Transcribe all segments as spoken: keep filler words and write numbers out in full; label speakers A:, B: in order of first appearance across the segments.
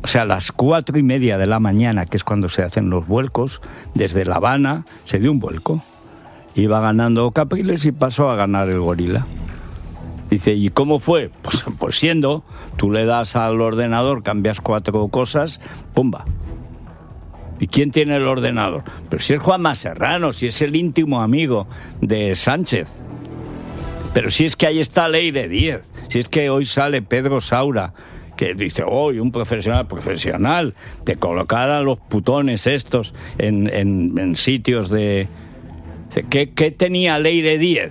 A: O sea, a las cuatro y media de la mañana, que es cuando se hacen los vuelcos, desde La Habana se dio un vuelco. Iba ganando Capriles y pasó a ganar el Gorila. Dice, ¿y cómo fue? Pues, pues siendo, tú le das al ordenador, cambias cuatro cosas, ¡pumba! ¿Y quién tiene el ordenador? Pero si es Juanma Serrano, si es el íntimo amigo de Sánchez. Pero si es que ahí está Leire Díez, si es que hoy sale Pedro Saura, que dice, hoy oh, un profesional profesional, de colocar a los putones estos en, en, en sitios de... ¿Qué, ¿Qué tenía Leire Díez?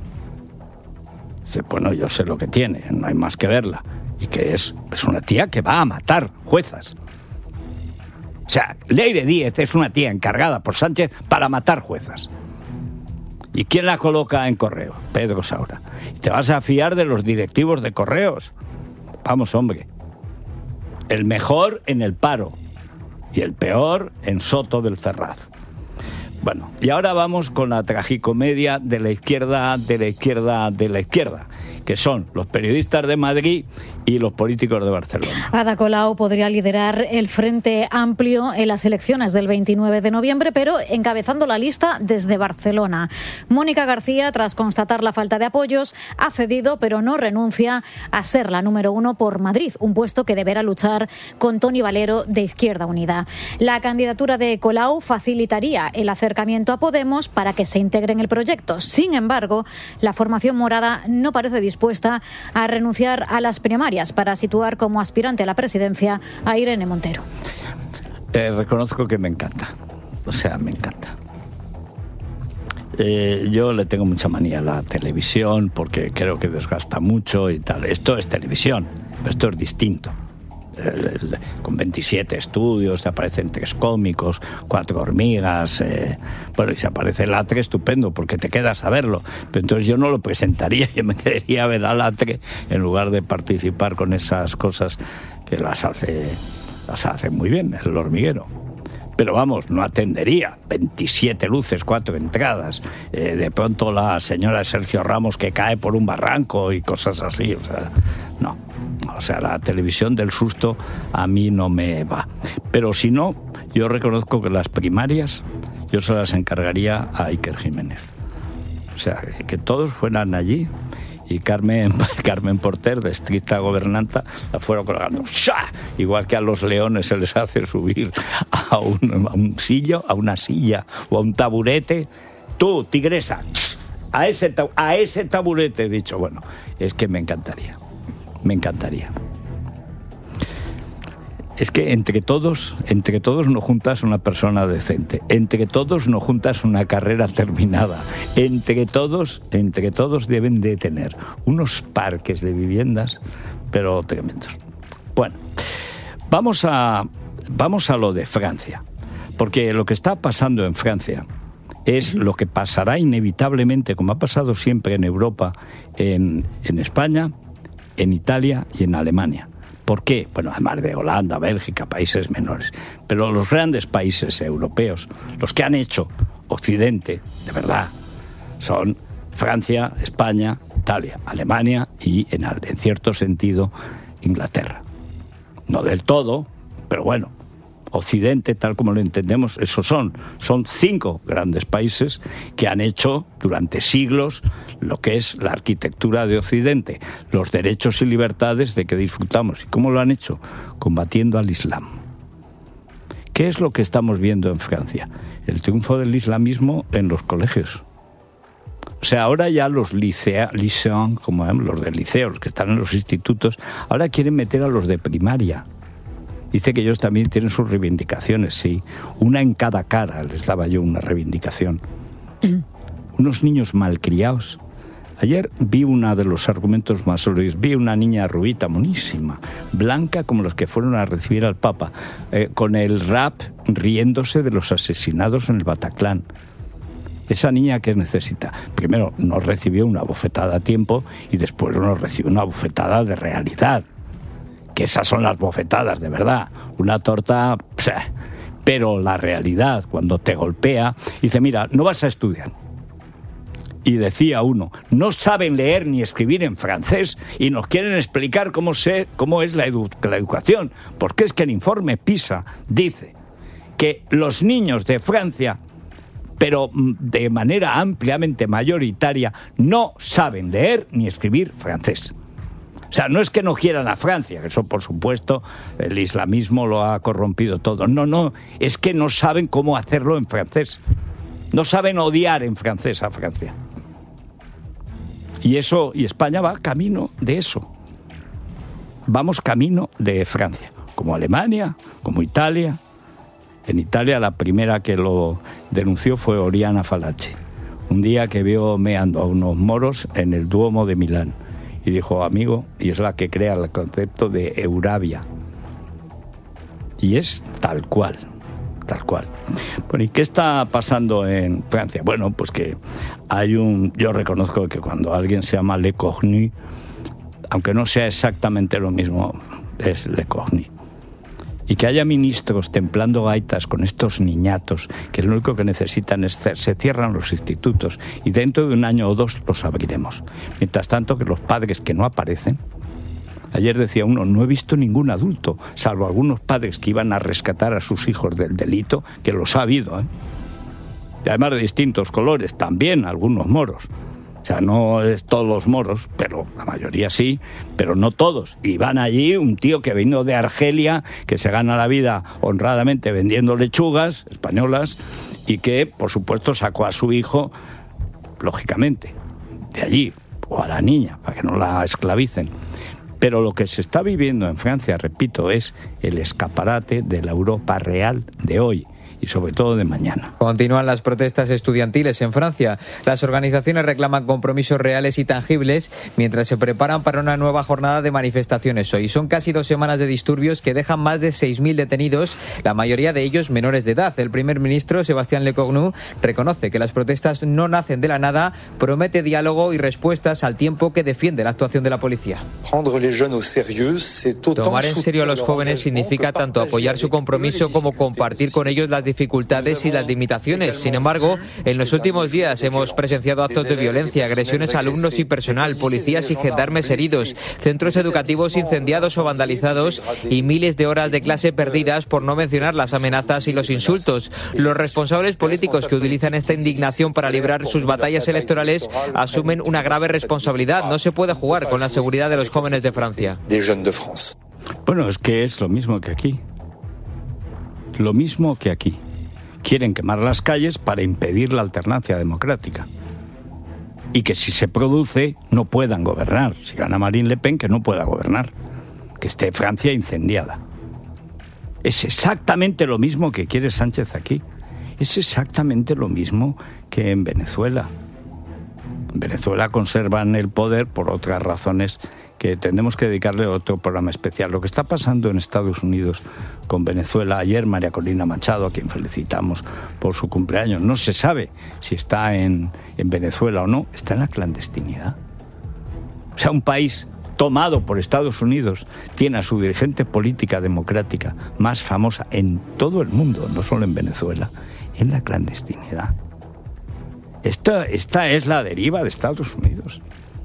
A: Dice, bueno, yo sé lo que tiene, no hay más que verla. Y que es, es una tía que va a matar juezas. O sea, Leire Díez es una tía encargada por Sánchez para matar juezas. ¿Y quién la coloca en Correo? Pedro Saura. ¿Y te vas a fiar de los directivos de Correos? Vamos, hombre. El mejor en el Paro y el peor en Soto del Ferraz. Bueno, y ahora vamos con la tragicomedia de la izquierda, de la izquierda, de la izquierda, que son los periodistas de Madrid y los políticos de Barcelona.
B: Ada Colau podría liderar el Frente Amplio en las elecciones del veintinueve de noviembre, pero encabezando la lista desde Barcelona. Mónica García, tras constatar la falta de apoyos, ha cedido, pero no renuncia a ser la número uno por Madrid, un puesto que deberá luchar con Toni Valero de Izquierda Unida. La candidatura de Colau facilitaría el acercamiento a Podemos para que se integre en el proyecto. Sin embargo, la formación morada no parece dispuesta a renunciar a las primarias para situar como aspirante a la presidencia a Irene Montero.
A: Eh, reconozco que me encanta, o sea, me encanta. Eh, yo le tengo mucha manía a la televisión porque creo que desgasta mucho y tal. Esto es televisión, pero esto es distinto. El, el, con veintisiete estudios, te aparecen tres cómicos, cuatro hormigas, eh, bueno, y si aparece Latre, estupendo, porque te quedas a verlo. Pero entonces yo no lo presentaría, yo me quedaría a ver a Latre en lugar de participar con esas cosas que las hace, las hace muy bien, el hormiguero. Pero vamos, no atendería. veintisiete luces, cuatro entradas. Eh, de pronto la señora Sergio Ramos que cae por un barranco y cosas así. O sea, no. O sea, la televisión del susto a mí no me va. Pero si no, yo reconozco que las primarias yo se las encargaría a Iker Jiménez. O sea, que todos fueran allí y Carmen, Carmen Porter, de estricta gobernanta, la fueron colgando. ¡Shah! Igual que a los leones se les hace subir a un, a un sillo, a una silla o a un taburete. Tú, tigresa, a ese, a ese taburete, he dicho. Bueno, es que me encantaría. Me encantaría. Es que entre todos, entre todos no juntas una persona decente, entre todos no juntas una carrera terminada, entre todos, entre todos deben de tener unos parques de viviendas, pero tremendos. Bueno, vamos a, vamos a lo de Francia, porque lo que está pasando en Francia es lo que pasará inevitablemente, como ha pasado siempre en Europa, en, en España, en Italia y en Alemania. ¿Por qué? Bueno, además de Holanda, Bélgica, países menores. Pero los grandes países europeos, los que han hecho Occidente, de verdad, son Francia, España, Italia, Alemania y, en, en cierto sentido, Inglaterra. No del todo, pero bueno, Occidente, tal como lo entendemos, esos son. Son cinco grandes países que han hecho durante siglos lo que es la arquitectura de Occidente, los derechos y libertades de que disfrutamos. ¿Y cómo lo han hecho? Combatiendo al Islam. ¿Qué es lo que estamos viendo en Francia? El triunfo del islamismo en los colegios. O sea, ahora ya los licea, licean, como llaman, los de liceo, los que están en los institutos, ahora quieren meter a los de primaria. Dice que ellos también tienen sus reivindicaciones, sí. Una en cada cara les daba yo una reivindicación. Unos niños malcriados. Ayer vi uno de los argumentos más sólidos. Vi una niña rubita, monísima, blanca como los que fueron a recibir al Papa, eh, con el rap riéndose de los asesinados en el Bataclan. Esa niña, ¿qué necesita? Primero, no recibió una bofetada a tiempo y después no recibió una bofetada de realidad. Que esas son las bofetadas, de verdad. Una torta... Pseh. Pero la realidad, cuando te golpea, dice, mira, no vas a estudiar. Y decía uno, no saben leer ni escribir en francés y nos quieren explicar cómo, se, cómo es la, edu- la educación. Porque es que el informe PISA dice que los niños de Francia, pero de manera ampliamente mayoritaria, no saben leer ni escribir francés. O sea, no es que no quieran a Francia, que eso por supuesto el islamismo lo ha corrompido todo. No, no, es que no saben cómo hacerlo en francés. No saben odiar en francés a Francia. Y eso, y España va camino de eso. Vamos camino de Francia, como Alemania, como Italia. En Italia la primera que lo denunció fue Oriana Fallaci, un día que vio meando a unos moros en el Duomo de Milán. Y dijo, amigo, y es la que crea el concepto de Eurabia. Y es tal cual, tal cual. Bueno, ¿y qué está pasando en Francia? Bueno, pues que hay un... Yo reconozco que cuando alguien se llama Le Cornu, aunque no sea exactamente lo mismo, es Le Cornu. Y que haya ministros templando gaitas con estos niñatos, que lo único que necesitan es ser, se cierran los institutos y dentro de un año o dos los abriremos. Mientras tanto, que los padres que no aparecen, ayer decía uno, no he visto ningún adulto, salvo algunos padres que iban a rescatar a sus hijos del delito, que los ha habido, ¿eh? Y además de distintos colores, también algunos moros. O sea, no es todos los moros, pero la mayoría sí, pero no todos. Y van allí un tío que vino de Argelia, que se gana la vida honradamente vendiendo lechugas españolas y que, por supuesto, sacó a su hijo, lógicamente, de allí, o a la niña, para que no la esclavicen. Pero lo que se está viviendo en Francia, repito, es el escaparate de la Europa real de hoy. Y sobre todo de mañana.
C: Continúan las protestas estudiantiles en Francia. Las organizaciones reclaman compromisos reales y tangibles mientras se preparan para una nueva jornada de manifestaciones hoy. Son casi dos semanas de disturbios que dejan más de seis mil detenidos, la mayoría de ellos menores de edad. El primer ministro, Sébastien Lecornu, reconoce que las protestas no nacen de la nada, promete diálogo y respuestas al tiempo que defiende la actuación de la policía. Tomar en serio a los jóvenes significa tanto apoyar su compromiso como compartir con ellos las dificultades y las limitaciones. Sin embargo, en los últimos días hemos presenciado actos de violencia, agresiones a alumnos y personal, policías y gendarmes heridos, centros educativos incendiados o vandalizados y miles de horas de clase perdidas, por no mencionar las amenazas y los insultos. Los responsables políticos que utilizan esta indignación para librar sus batallas electorales asumen una grave responsabilidad. No se puede jugar con la seguridad de los jóvenes de Francia.
A: Bueno, es que es lo mismo que aquí. Lo mismo que aquí. Quieren quemar las calles para impedir la alternancia democrática. Y que si se produce, no puedan gobernar. Si gana Marine Le Pen, que no pueda gobernar. Que esté Francia incendiada. Es exactamente lo mismo que quiere Sánchez aquí. Es exactamente lo mismo que en Venezuela. En Venezuela conservan el poder por otras razones que tendremos que dedicarle otro programa especial. Lo que está pasando en Estados Unidos con Venezuela, ayer María Corina Machado, a quien felicitamos por su cumpleaños, no se sabe si está en, en Venezuela o no, está en la clandestinidad. O sea, un país tomado por Estados Unidos tiene a su dirigente política democrática más famosa en todo el mundo, no solo en Venezuela, en la clandestinidad. Esta, esta es la deriva de Estados Unidos.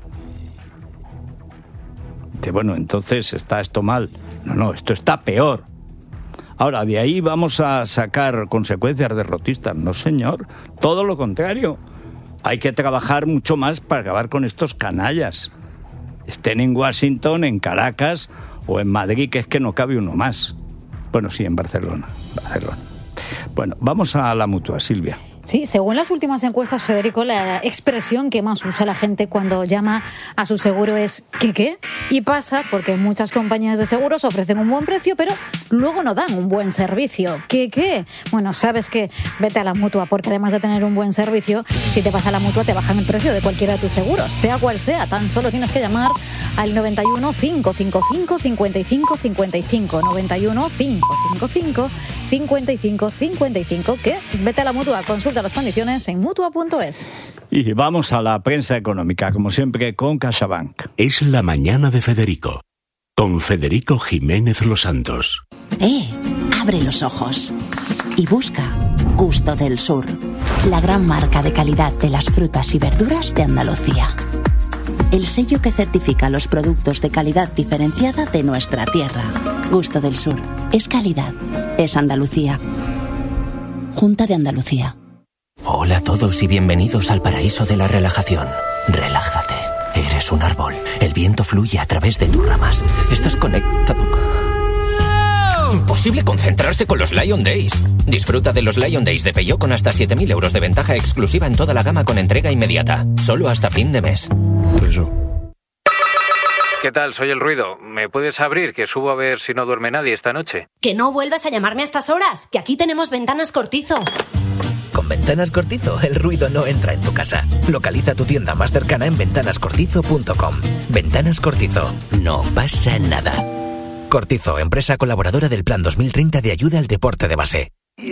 A: Bueno, entonces está esto mal. No, no, esto está peor. Ahora, de ahí vamos a sacar consecuencias derrotistas. No, señor, todo lo contrario. Hay que trabajar mucho más para acabar con estos canallas. Estén en Washington, en Caracas o en Madrid, que es que no cabe uno más. Bueno, sí, en Barcelona. Barcelona. Bueno, vamos a la Mutua, Silvia.
B: Sí, según las últimas encuestas, Federico, la expresión que más usa la gente cuando llama a su seguro es ¿qué qué? Y pasa porque muchas compañías de seguros ofrecen un buen precio, pero luego no dan un buen servicio. ¿Qué qué? Bueno, sabes que vete a la Mutua, porque además de tener un buen servicio, si te vas a la Mutua te bajan el precio de cualquiera de tus seguros, sea cual sea. Tan solo tienes que llamar al noventa y uno, cinco cinco cinco, cincuenta y cinco cincuenta y cinco, noventa y uno, cinco cinco cinco, cincuenta y cinco cincuenta y cinco, que vete a la Mutua, consulta las condiciones en mutua punto es.
A: Y vamos a la prensa económica, como siempre, con CaixaBank.
D: Es la mañana de Federico, con Federico Jiménez Los Santos.
E: ¡Eh! Abre los ojos y busca Gusto del Sur. la gran marca de calidad de las frutas y verduras de Andalucía. El sello que certifica los productos de calidad diferenciada de nuestra tierra. Gusto del Sur. Es calidad. Es Andalucía. Junta de Andalucía.
F: Hola a todos y bienvenidos al paraíso de la relajación. Relájate. Eres un árbol. El viento fluye a través de tus ramas. Estás conectado. Imposible concentrarse con los Lion Days. Disfruta de los Lion Days de Peugeot con hasta siete mil euros de ventaja exclusiva en toda la gama con entrega inmediata. Solo hasta fin de mes.
G: Eso. ¿Qué tal? Soy el Ruido. ¿Me puedes abrir? Que subo a ver si no duerme nadie esta noche.
H: Que no vuelvas a llamarme a estas horas, que aquí tenemos Ventanas Cortizo.
F: Con Ventanas Cortizo, el ruido no entra en tu casa. Localiza tu tienda más cercana en ventanas cortizo punto com. Ventanas Cortizo. No pasa nada. Cortizo, empresa colaboradora del Plan dos mil treinta de ayuda al deporte de base.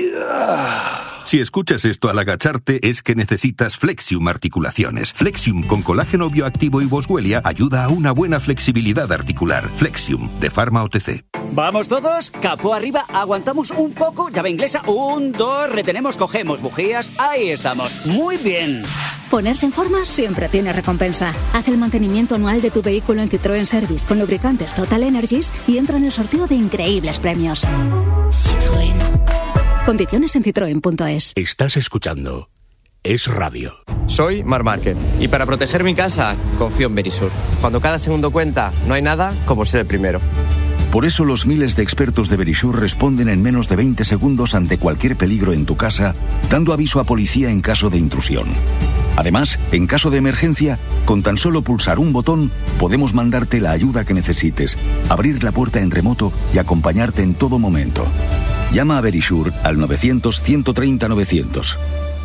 I: Si escuchas esto al agacharte es que necesitas Flexium Articulaciones. Flexium con colágeno bioactivo y boswellia ayuda a una buena flexibilidad articular. Flexium, de Pharma O T C.
J: Vamos todos, capó arriba, aguantamos un poco, llave inglesa, un, dos, retenemos, cogemos bujías, ahí estamos, muy bien.
K: Ponerse en forma siempre tiene recompensa. Haz el mantenimiento anual de tu vehículo en Citroën Service con lubricantes Total Energies y entra en el sorteo de increíbles premios. Citroën. Condiciones en citroen punto es.
D: Estás escuchando Es Radio.
L: Soy Mar Márquez y para proteger mi casa confío en Verisur. Cuando cada segundo cuenta, no hay nada como ser el primero.
M: Por eso los miles de expertos de Verisur responden en menos de veinte segundos ante cualquier peligro en tu casa, dando aviso a policía en caso de intrusión. Además, en caso de emergencia, con tan solo pulsar un botón, podemos mandarte la ayuda que necesites, abrir la puerta en remoto y acompañarte en todo momento. Llama a Verisur al novecientos, ciento treinta, novecientos.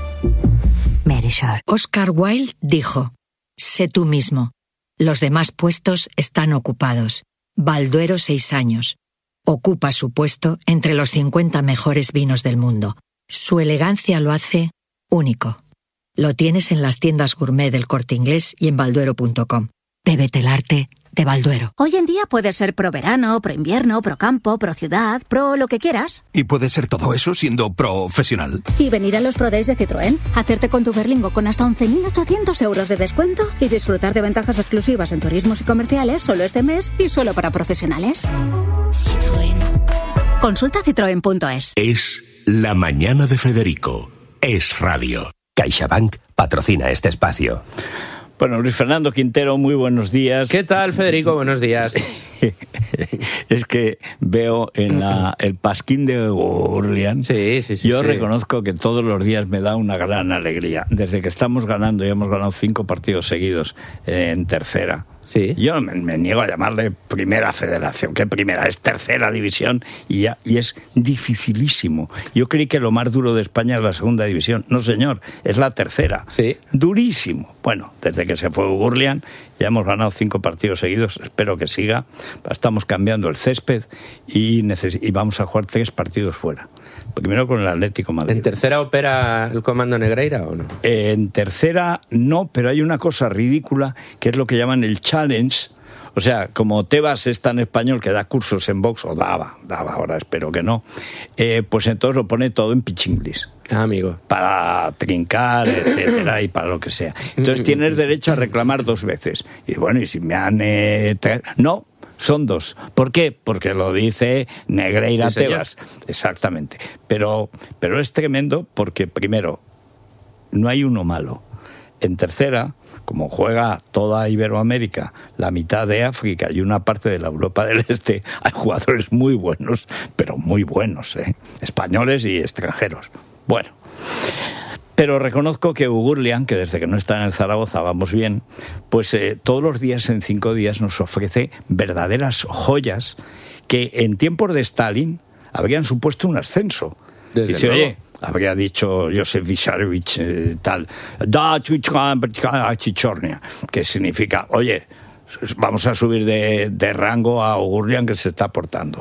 N: Verisur. Oscar Wilde dijo: sé tú mismo. Los demás puestos están ocupados. Balduero seis años. Ocupa su puesto entre los cincuenta mejores vinos del mundo. Su elegancia lo hace único. Lo tienes en las tiendas gourmet del Corte Inglés y en balduero punto com. Bébete el arte de Balduero.
O: Hoy en día puedes ser pro verano, pro invierno, pro campo, pro ciudad, pro lo que quieras.
P: Y puedes ser todo eso siendo profesional.
O: Y venir a los Pro Days de Citroën, hacerte con tu Berlingo con hasta once mil ochocientos euros de descuento y disfrutar de ventajas exclusivas en turismos y comerciales solo este mes y solo para profesionales. Citroën. Consulta citroen punto es.
D: Es la mañana de Federico. Es Radio.
Q: CaixaBank patrocina este espacio.
A: Bueno, Luis Fernando Quintero, muy buenos días.
C: ¿Qué tal, Federico? Buenos días.
A: Es que veo en la, el pasquín de Orleans.
C: Sí, sí, sí.
A: Yo
C: sí.
A: reconozco que todos los días me da una gran alegría. Desde que estamos ganando, y hemos ganado cinco partidos seguidos eh, en tercera.
C: Sí.
A: Yo me, me niego a llamarle primera federación, que primera, es tercera división y, ya, y es dificilísimo. Yo creí que lo más duro de España es la segunda división. No, señor, es la tercera.
C: Sí.
A: Durísimo. Bueno, desde que se fue Gurlian ya hemos ganado cinco partidos seguidos, espero que siga. Estamos cambiando el césped y, neces- y vamos a jugar tres partidos fuera. Primero con el Atlético de Madrid.
C: ¿En tercera opera el comando Negreira o no?
A: En tercera no, pero hay una cosa ridícula que es lo que llaman el challenge. O sea, como Tebas es tan español que da cursos en box, o daba, daba ahora, espero que no, eh, pues entonces lo pone todo en pichinglis.
C: Ah, amigo.
A: Para trincar, etcétera, y para lo que sea. Entonces tienes derecho a reclamar dos veces. Y bueno, y si me han... Eh, tra- no, son dos. ¿Por qué? Porque lo dice Negreira
C: sí,
A: Tebas. Exactamente. Pero, pero es tremendo porque, primero, no hay uno malo. En tercera, como juega toda Iberoamérica, la mitad de África y una parte de la Europa del Este, hay jugadores muy buenos, pero muy buenos, ¿eh? Españoles y extranjeros. Bueno, pero reconozco que Ugurlian, que desde que no está en el Zaragoza vamos bien, pues eh, todos los días, en cinco días, nos ofrece verdaderas joyas que en tiempos de Stalin habrían supuesto un ascenso.
C: Desde
A: y se
C: luego.
A: oye, habría dicho Josef Vissarionovich eh, tal, da chichornia, que significa, oye, vamos a subir de, de rango a Ugurlian que se está portando.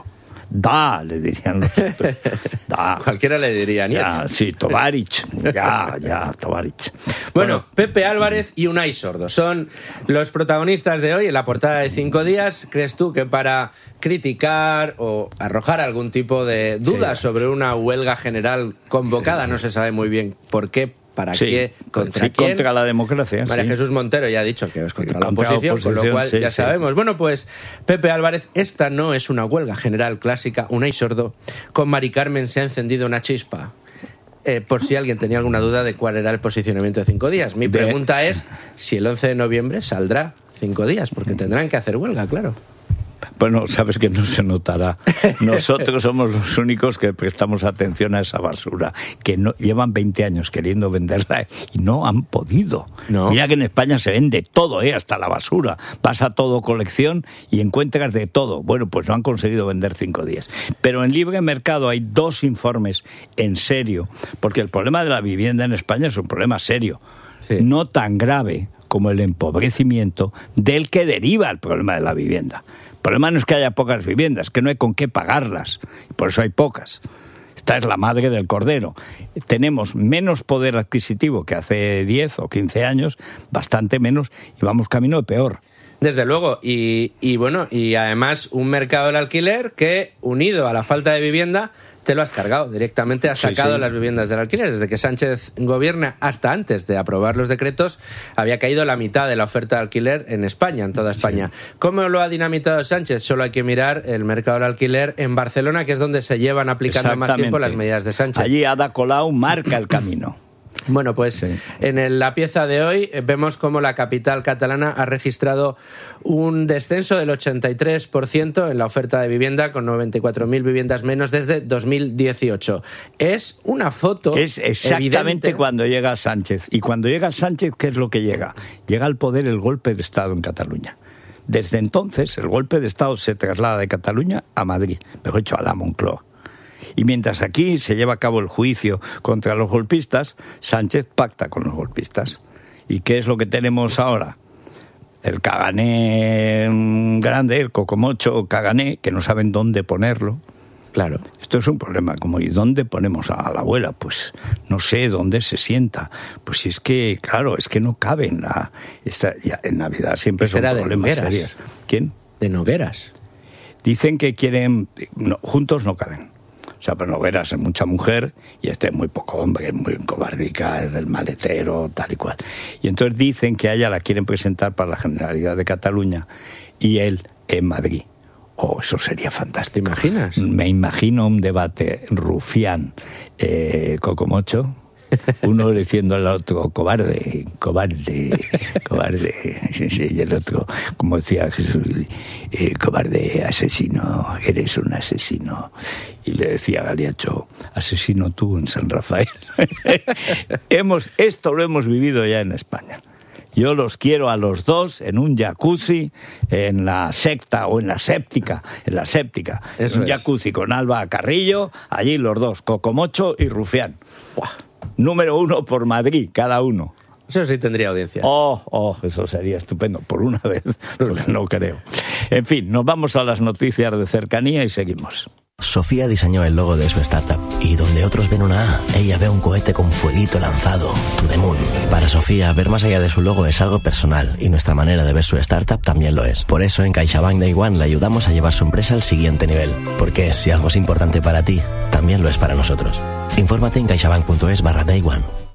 A: Da, le dirían los otros. Da.
R: Cualquiera le diría, Niet.
A: Ya, sí, Tovarich. Ya, ya, Tovarich.
R: Bueno, bueno, Pepe Álvarez y Unai Sordo son los protagonistas de hoy en la portada de Cinco Días. ¿Crees tú que para criticar o arrojar algún tipo de dudas sí. sobre una huelga general convocada, sí. no se sabe muy bien por qué, para
A: sí,
R: qué, contra
A: sí,
R: quién?
A: Contra la democracia.
R: María
A: sí.
R: Jesús Montero ya ha dicho que es contra, contra la oposición,
A: oposición,
R: con lo cual
A: sí,
R: ya
A: sí.
R: sabemos. Bueno, pues Pepe Álvarez, esta no es una huelga general clásica. Unai Sordo, con Mari Carmen se ha encendido una chispa. Eh, por si alguien tenía alguna duda de cuál era el posicionamiento de Cinco Días. Mi pregunta es si el once de noviembre saldrá Cinco Días, porque tendrán que hacer huelga, claro.
A: Bueno, sabes que no se notará. Nosotros somos los únicos que prestamos atención a esa basura, que no llevan veinte años queriendo venderla y no han podido. No. Mira que en España se vende todo, ¿eh? Hasta la basura. Pasa todo colección y encuentras de todo. Bueno, pues no han conseguido vender Cinco Días. Pero en libre mercado hay dos informes en serio, porque el problema de la vivienda en España es un problema serio. Sí. No tan grave como el empobrecimiento del que deriva el problema de la vivienda. El problema no es que haya pocas viviendas, que no hay con qué pagarlas, por eso hay pocas. Esta es la madre del cordero. Tenemos menos poder adquisitivo que hace diez o quince años, bastante menos, y vamos camino de peor.
R: Desde luego, y, y bueno, y además un mercado del alquiler que, unido a la falta de vivienda, te lo has cargado, directamente has sacado sí, sí. las viviendas del alquiler. Desde que Sánchez gobierna, hasta antes de aprobar los decretos, había caído la mitad de la oferta de alquiler en España, en toda España. Sí. ¿Cómo lo ha dinamitado Sánchez? Solo hay que mirar el mercado del alquiler en Barcelona, que es donde se llevan aplicando más tiempo las medidas de Sánchez.
A: Allí Ada Colau marca el camino.
R: Bueno, pues sí. en el, la pieza de hoy vemos cómo la capital catalana ha registrado un descenso del ochenta y tres por ciento en la oferta de vivienda, con noventa y cuatro mil viviendas menos desde dos mil dieciocho. Es una foto
A: que es exactamente
R: evidente.
A: Cuando llega Sánchez. Y cuando llega Sánchez, ¿qué es lo que llega? Llega al poder el golpe de Estado en Cataluña. Desde entonces, el golpe de Estado se traslada de Cataluña a Madrid, mejor dicho, a la Moncloa. Y mientras aquí se lleva a cabo el juicio contra los golpistas, Sánchez pacta con los golpistas. ¿Y qué es lo que tenemos ahora? El cagané grande, el cocomocho cagané, que no saben dónde ponerlo.
R: Claro.
A: Esto es un problema, como ¿y dónde ponemos a la abuela? Pues no sé dónde se sienta. Pues si es que, claro, es que no cabe en la... Esta, ya, en Navidad siempre son problemas serios. ¿Quién?
R: De Nogueras.
A: Dicen que quieren... No, juntos no caben. O sea, pero Nogueras es mucha mujer y este es muy poco hombre, es muy cobardica, es del maletero, tal y cual. Y entonces dicen que a ella la quieren presentar para la Generalidad de Cataluña y él en Madrid. Oh, eso sería fantástico.
R: ¿Te imaginas?
A: Me imagino un debate rufián, eh, cocomocho, uno diciendo al otro, cobarde, cobarde, cobarde, y el otro, como decía Jesús, eh, cobarde, asesino, eres un asesino. Y le decía Galiacho, asesino tú en San Rafael. hemos, esto lo hemos vivido ya en España. Yo los quiero a los dos en un jacuzzi, en la secta o en la séptica, en la séptica,
R: Eso
A: en un
R: es.
A: jacuzzi con Alba Carrillo, allí los dos, Cocomocho y Rufián. ¡Buah! Número uno por Madrid, cada uno.
R: Eso sí tendría audiencia.
A: Oh, oh, eso sería estupendo, por una vez, porque no creo. En fin, nos vamos a las noticias de cercanía y seguimos.
F: Sofía diseñó el logo de su startup y donde otros ven una A, ella ve un cohete con fueguito lanzado, to the moon. Para Sofía, ver más allá de su logo es algo personal y nuestra manera de ver su startup también lo es. Por eso en CaixaBank Day One le ayudamos a llevar su empresa al siguiente nivel. Porque si algo es importante para ti, también lo es para nosotros. Infórmate en caixabank punto es barra Day One.